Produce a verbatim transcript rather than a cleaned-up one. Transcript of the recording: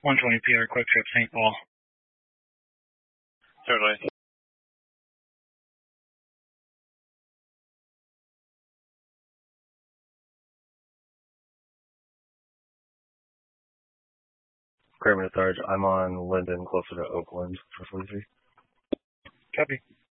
one twenty P R, Quick Trip, Saint Paul. Certainly. Kramer to Sarge, I'm on Linden, closer to Oakland for forty-three. Copy.